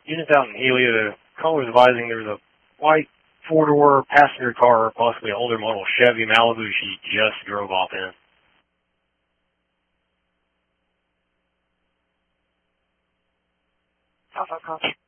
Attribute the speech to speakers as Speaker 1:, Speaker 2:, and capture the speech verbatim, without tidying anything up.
Speaker 1: Units out in Healy, the caller's advising there was a white four-door passenger car, possibly an older model Chevy Malibu she just drove off in.
Speaker 2: Alpha, copy.